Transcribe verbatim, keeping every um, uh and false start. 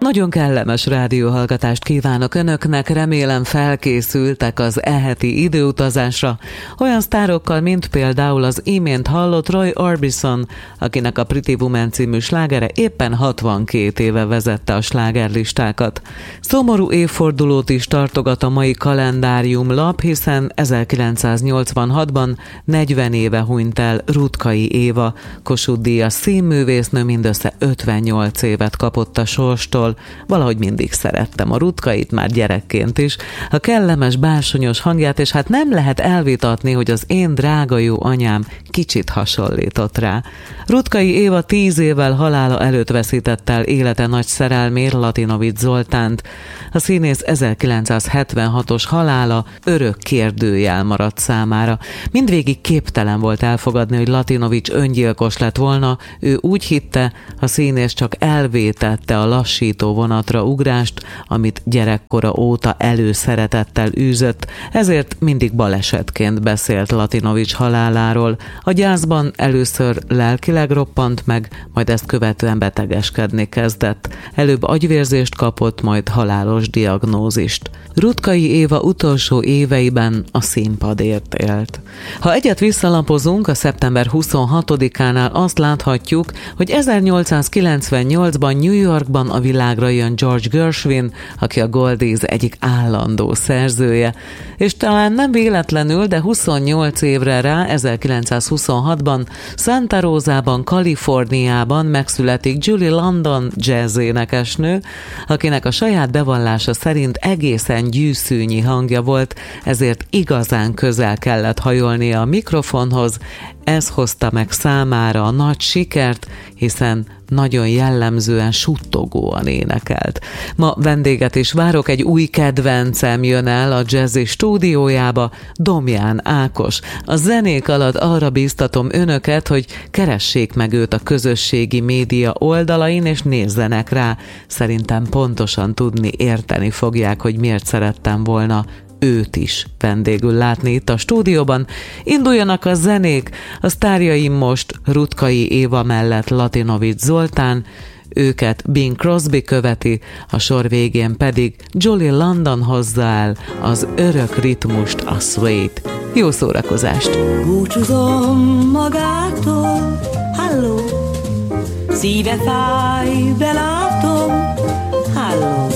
Nagyon kellemes rádióhallgatást kívánok önöknek, remélem felkészültek az e heti időutazásra, olyan sztárokkal, mint például az imént hallott Roy Orbison, akinek a Pretty Woman című slágere éppen hatvankét éve vezette a slágerlistákat. Szomorú évfordulót is tartogat a mai kalendáriumlap, hiszen ezerkilencszáznyolcvanhatban negyven éve hunyt el Ruttkai Éva, Kossuth-díjas színművésznő, mindössze ötvennyolc évet kapott a sorstól. Valahogy mindig szerettem a Ruttkait, már gyerekként is, a kellemes, bársonyos hangját, és hát nem lehet elvitatni, hogy az én drága jó anyám kicsit hasonlított rá. Ruttkai Éva tíz évvel halála előtt veszítette el élete nagy szerelmét, Latinovics Zoltánt. A színész ezerkilencszázhetvenhatos halála örök kérdőjel maradt számára. Mindvégig képtelen volt elfogadni, hogy Latinovics öngyilkos lett volna, ő úgy hitte, a színész csak elvétette a lassító vonatra ugrást, amit gyerekkora óta előszeretettel űzött, ezért mindig balesetként beszélt Latinovics haláláról. A gyászban először lelkileg roppant meg, majd ezt követően betegeskedni kezdett. Előbb agyvérzést kapott, majd halálos diagnózist. Ruttkai Éva utolsó éveiben a színpadért élt. Ha egyet visszalapozunk, a szeptember huszonhatodikánál azt láthatjuk, hogy ezernyolcszázkilencvennyolcban New Yorkban a világra jön George Gershwin, aki a Goldies egyik állandó szerzője, és talán nem véletlenül, de huszonnyolc évre rá, ezerkilencszázhuszonhatban Santa Rosában, Kaliforniában megszületik Julie London jazzénekesnő, akinek a saját bevallása szerint egészen gyűszűnyi hangja volt, ezért igazán közel kellett hajolnia a mikrofonhoz. Ez hozta meg számára a nagy sikert, hiszen nagyon jellemzően suttogóan énekelt. Ma vendéget is várok, egy új kedvencem jön el a Jazzy stúdiójába, Domján Ákos. A zenék alatt arra bíztatom önöket, hogy keressék meg őt a közösségi média oldalain, és nézzenek rá. Szerintem pontosan tudni, érteni fogják, hogy miért szerettem volna őt is vendégül látni itt a stúdióban. Induljanak a zenék, a sztárjaim most Ruttkai Éva mellett Latinovics Zoltán, őket Bing Crosby követi, a sor végén pedig Julie London hozza el az örök ritmust, a sway-t. Jó szórakozást! Búcsúzom magától, halló, szíve fáj, belátom, halló.